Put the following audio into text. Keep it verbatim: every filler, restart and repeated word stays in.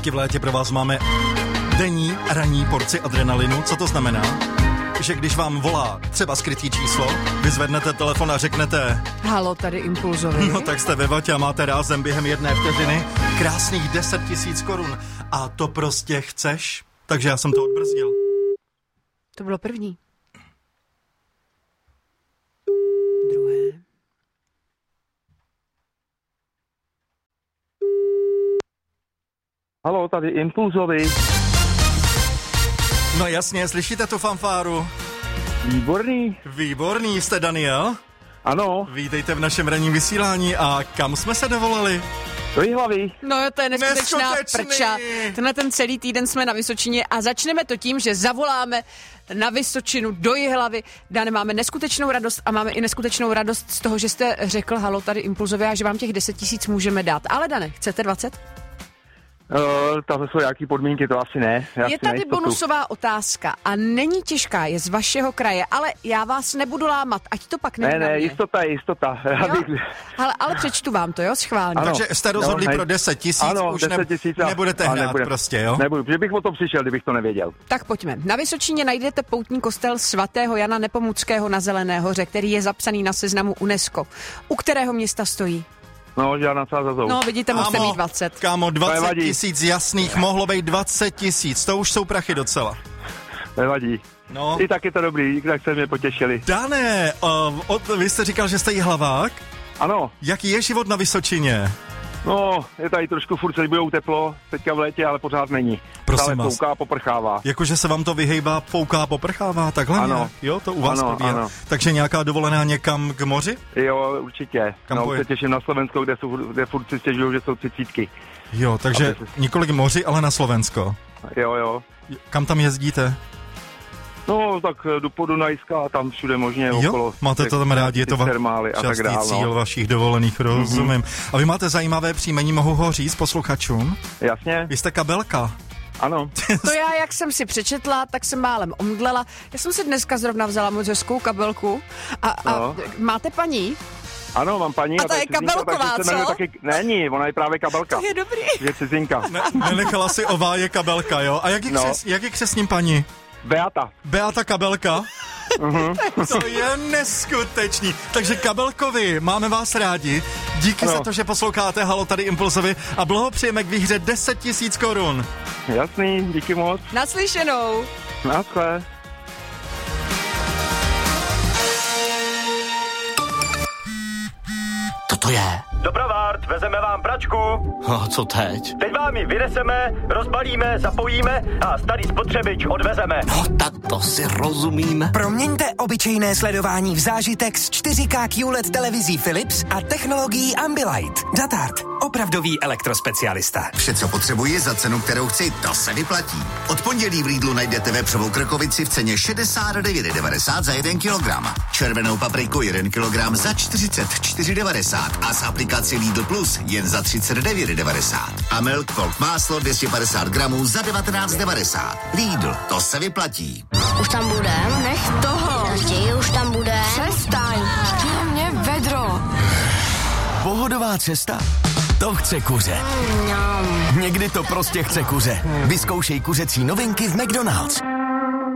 v létě pro vás máme denní ranní porci adrenalinu. Co to znamená? Že když vám volá třeba skrytý číslo, vyzvednete telefon a řeknete halo, tady Impulzovi. No tak jste ve vatě a máte rázem během jedné vteřiny krásných deset tisíc korun. A to prostě chceš? Takže já jsem to odbrzdil. To bylo první. Druhé. Halo, tady Impulzovi. No jasně, slyšíte tu fanfáru? Výborný. Výborný, jste Daniel? Ano. Vítejte v našem ranním vysílání a kam jsme se dovolali? Do Jihlavy. No to je neskutečná Neskutečný. prča. Tenhle ten celý týden jsme na Vysočině a začneme to tím, že zavoláme na Vysočinu do Jihlavy. Dane, máme neskutečnou radost a máme i neskutečnou radost z toho, že jste řekl halo, tady Impulzovi a že vám těch deset tisíc můžeme dát. Ale Dane, chcete dvacet? Uh, tam jsou nějaký podmínky, to asi ne. Já Je tady bonusová otázka a není těžká, je z vašeho kraje, ale já vás nebudu lámat, ať to pak nebude. Ne, ne, jistota je jistota. Já bych... ale, ale přečtu vám to, jo, schválně. Takže jste rozhodli no, pro deset tisíc, ano, už deset tisíc a... nebudete a hrát nebude. prostě, jo? Nebudu, že bych o tom přišel, kdybych to nevěděl. Tak pojďme. Na Vysočině najdete poutní kostel svatého Jana Nepomuckého na Zelené hoře, který je zapsaný na seznamu UNESCO. U kterého města stojí? No, žádná sázazou. No, vidíte, musíte mít dvacet. Kámo, dvacet tisíc jasných, mohlo být dvacet tisíc, to už jsou prachy docela. Nevadí. No. I tak je to dobrý, tak se mě potěšili. Dane, uh, od, vy jste říkal, že jste Jihlavák? Ano. Jaký je život na Vysočině? No, je tady trošku furt se budou teplo, teďka v létě, ale pořád není. Prosím Stále vás. fouká, poprchává. Jakože se vám to vyhejbá, fouká, poprchává, takhle Ano. nějak? Jo, to u vás Ano, probíhá. ano. Takže nějaká dovolená někam k moři? Jo, určitě. Kam no, poje- se těším na Slovensko, kde, jsou, kde furt si stěžují, že jsou třicítky. Jo, takže Aby se- nikoli k moři, ale na Slovensko. Jo, jo. Kam tam jezdíte? No, tak do Podunajska a tam všude možně Jo, okolo. máte to tam rádi, je to va- termály a tak častý dál, cíl no. vašich dovolených, rozumím. Mm-hmm. A vy máte zajímavé příjmení, mohu ho říct posluchačům? Jasně, Vy jste Kabelka. ano. To já, jak jsem si přečetla, tak jsem málem omdlela. Já jsem si dneska zrovna vzala moc hezkou kabelku. A, a No. máte paní? Ano, mám paní. A ta to je cizinka, kabelková, takže se jmenuje co? Taky, není, ona je právě kabelka. To je dobrý. Je cizinka. Ne, nenechala si ováje Kabelka, jo? A jak je, No. křes, jak je křesním paní? Beata. Beata Kabelka? Uh-huh. To je neskutečný. Takže Kabelkovi, máme vás rádi. Díky Ano. za to, že posloucháte Halo, tady Impulzovi a blahopřejeme k výhře deset tisíc korun. Jasný, díky moc. Naslyšenou. Naschle. To je. Dobrovart, vezeme vám pračku. A co teď? Teď vám ji vyneseme, rozbalíme, zapojíme a starý spotřebič odvezeme. No tak to si rozumíme. Proměňte obyčejné sledování v zážitek s čtyři ká Q L E D televizí Philips a technologií Ambilight. Datart, opravdový elektrospecialista. Vše, co potřebuji za cenu, kterou chci, to se vyplatí. Od pondělí v Lidlu najdete vepřovou krkovici v ceně šedesát devět devadesát za jeden kilogram. Červenou papriku jeden kilogram za čtyřicet čtyři devadesát a z aplikaci Lidl Plus jen za třicet devět devadesát. A Milk Cold máslo dvě stě padesát gramů za devatenáct devadesát. Lidl, to se vyplatí. Už tam budem? Nech toho. Raději už tam budem. Přestaň. Chtěl mě vedro. Pohodová cesta? To chce kuře. Mňam. Někdy to prostě chce kuře. Vyzkoušej kuřecí novinky v McDonald's.